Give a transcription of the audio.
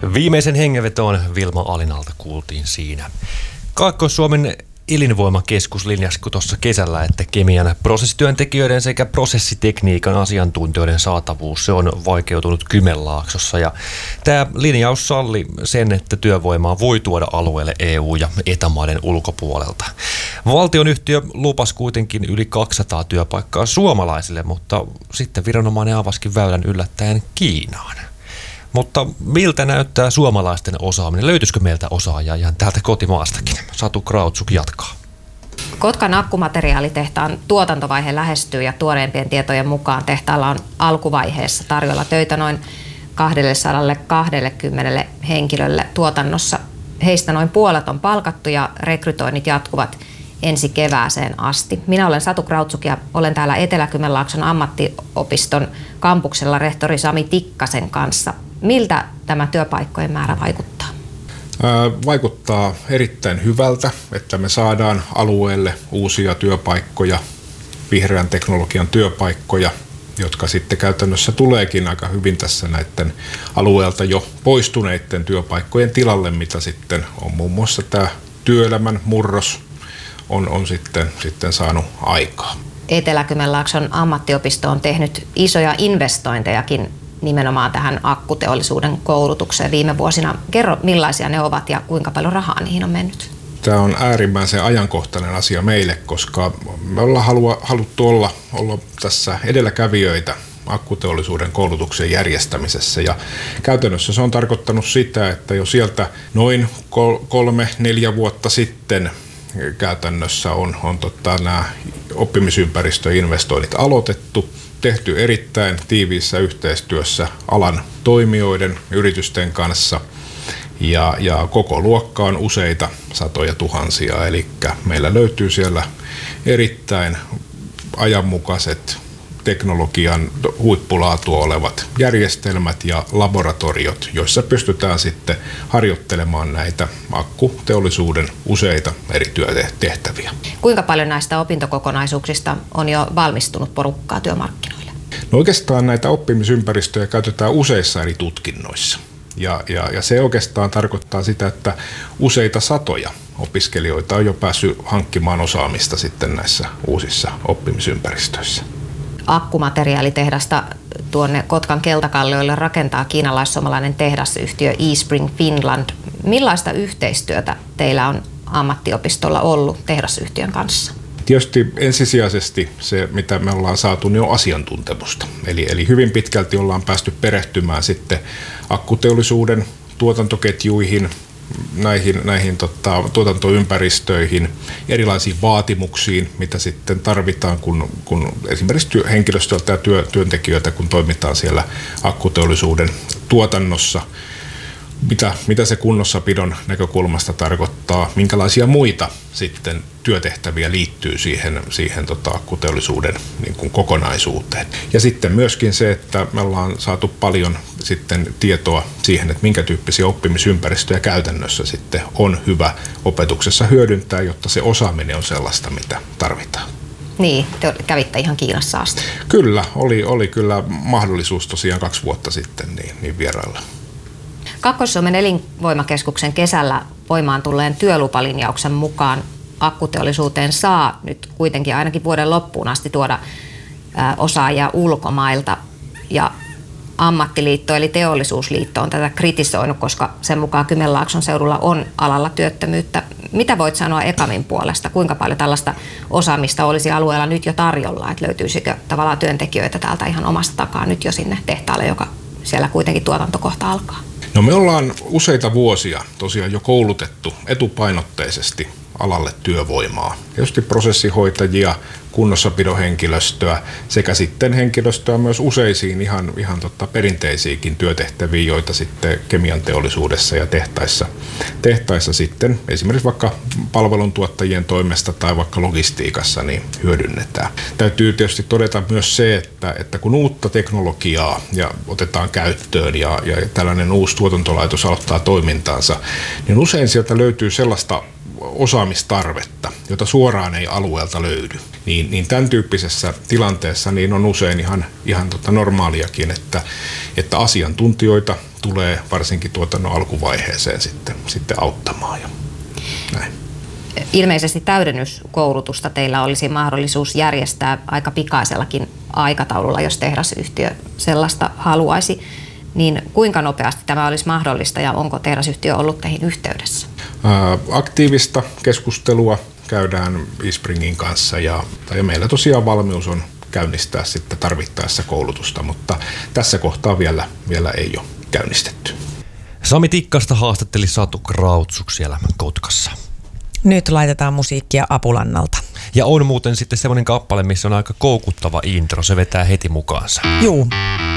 Viimeisen hengenvetoon Vilma Alinalta kuultiin siinä. Kaakkois-Suomen elinvoimakeskus linjasi tuossa kesällä, että kemian prosessityöntekijöiden sekä prosessitekniikan asiantuntijoiden saatavuus se on vaikeutunut Kymenlaaksossa. Ja tämä linjaus salli sen, että työvoimaa voi tuoda alueelle EU- ja Eta-maiden ulkopuolelta. Valtionyhtiö lupasi kuitenkin yli 200 työpaikkaa suomalaisille, mutta sitten viranomainen avasikin väylän yllättäen Kiinaan. Mutta miltä näyttää suomalaisten osaaminen? Löytyisikö meiltä osaajia ihan täältä kotimaastakin? Satu Krautsuk jatkaa. Kotkan akkumateriaalitehtaan tuotantovaihe lähestyy ja tuoreimpien tietojen mukaan tehtaalla on alkuvaiheessa tarjolla töitä noin 220 henkilölle tuotannossa. Heistä noin puolet on palkattu ja rekrytoinnit jatkuvat ensi kevääseen asti. Minä olen Satu Krautsuk ja olen täällä Etelä-Kymenlaakson ammattiopiston kampuksella rehtori Sami Tikkasen kanssa. Miltä tämä työpaikkojen määrä vaikuttaa? Vaikuttaa erittäin hyvältä, että me saadaan alueelle uusia työpaikkoja, vihreän teknologian työpaikkoja, jotka sitten käytännössä tuleekin aika hyvin tässä näiden alueelta jo poistuneiden työpaikkojen tilalle, mitä sitten on muun muassa tämä työelämän murros on sitten saanut aikaa. Etelä-Kymenlaakson ammattiopisto on tehnyt isoja investointejakin nimenomaan tähän akkuteollisuuden koulutukseen viime vuosina. Kerro, millaisia ne ovat ja kuinka paljon rahaa niihin on mennyt? Tämä on äärimmäisen ajankohtainen asia meille, koska me ollaan haluttu olla tässä edelläkävijöitä akkuteollisuuden koulutuksen järjestämisessä. Ja käytännössä se on tarkoittanut sitä, että jo sieltä noin 3-4 vuotta sitten käytännössä on nämä oppimisympäristöinvestoinnit aloitettu, tehty erittäin tiiviissä yhteistyössä alan toimijoiden, yritysten kanssa ja koko luokka on useita satoja tuhansia, eli meillä löytyy siellä erittäin ajanmukaiset teknologian huippulaatua olevat järjestelmät ja laboratoriot, joissa pystytään sitten harjoittelemaan näitä akkuteollisuuden useita eri työtehtäviä. Kuinka paljon näistä opintokokonaisuuksista on jo valmistunut porukkaa työmarkkinoille? No oikeastaan näitä oppimisympäristöjä käytetään useissa eri tutkinnoissa. Ja se oikeastaan tarkoittaa sitä, että useita satoja opiskelijoita on jo päässyt hankkimaan osaamista sitten näissä uusissa oppimisympäristöissä. Akkumateriaalitehdasta tuonne Kotkan Keltakallioille rakentaa kiinalais-suomalainen tehdasyhtiö eSpring Finland. Millaista yhteistyötä teillä on ammattiopistolla ollut tehdasyhtiön kanssa? Tietysti ensisijaisesti se, mitä me ollaan saatu, niin on asiantuntemusta. Eli hyvin pitkälti ollaan päästy perehtymään sitten akkuteollisuuden tuotantoketjuihin, näihin tuotantoympäristöihin, erilaisiin vaatimuksiin, mitä sitten tarvitaan, kun esimerkiksi henkilöstöltä ja työntekijöitä, kun toimitaan siellä akkuteollisuuden tuotannossa. Mitä se kunnossapidon näkökulmasta tarkoittaa, minkälaisia muita sitten työtehtäviä liittyy siihen akkuteollisuuden niin kuin kokonaisuuteen. Ja sitten myöskin se, että me ollaan saatu paljon sitten tietoa siihen, että minkä tyyppisiä oppimisympäristöjä käytännössä sitten on hyvä opetuksessa hyödyntää, jotta se osaaminen on sellaista, mitä tarvitaan. Niin, te kävitte ihan Kiinassa asti. Kyllä, oli kyllä mahdollisuus tosiaan 2 vuotta sitten niin vierailla. Kaakkois-Suomen elinvoimakeskuksen kesällä voimaan tulleen työlupalinjauksen mukaan akkuteollisuuteen saa nyt kuitenkin ainakin vuoden loppuun asti tuoda osaajia ulkomailta. Ja ammattiliitto eli teollisuusliitto on tätä kritisoinut, koska sen mukaan Kymenlaakson seudulla on alalla työttömyyttä. Mitä voit sanoa EKAMin puolesta? Kuinka paljon tällaista osaamista olisi alueella nyt jo tarjolla? Että löytyisikö tavallaan työntekijöitä täältä ihan omasta takaa nyt jo sinne tehtaalle, joka siellä kuitenkin tuotantokohta alkaa? No me ollaan useita vuosia tosiaan jo koulutettu etupainotteisesti alalle työvoimaa. Tietysti prosessihoitajia, kunnossapidon henkilöstöä sekä sitten henkilöstöä myös useisiin ihan perinteisiinkin työtehtäviin, joita sitten kemian teollisuudessa ja tehtaissa sitten esimerkiksi vaikka palveluntuottajien toimesta tai vaikka logistiikassa niin hyödynnetään. Täytyy tietysti todeta myös se, että kun uutta teknologiaa ja otetaan käyttöön ja tällainen uusi tuotantolaitos aloittaa toimintaansa, niin usein sieltä löytyy sellaista osaamistarvetta, jota suoraan ei alueelta löydy. niin tämän tyyppisessä tilanteessa niin on usein ihan normaaliakin, että asiantuntijoita tulee varsinkin tuotannon alkuvaiheeseen sitten auttamaan ja näin. Ilmeisesti täydennyskoulutusta teillä olisi mahdollisuus järjestää aika pikaisellakin aikataululla, jos tehdasyhtiö sellaista haluaisi. Niin kuinka nopeasti tämä olisi mahdollista ja onko tehdasyhtiö ollut teihin yhteydessä? Aktiivista keskustelua käydään eSpringin kanssa ja meillä tosiaan valmius on käynnistää sitten tarvittaessa koulutusta, mutta tässä kohtaa vielä ei ole käynnistetty. Sami Tikkasta haastatteli Satu Krautsuk siellä Kotkassa. Nyt laitetaan musiikkia Apulannalta. Ja on muuten sitten semmoinen kappale, missä on aika koukuttava intro. Se vetää heti mukaansa. Juu.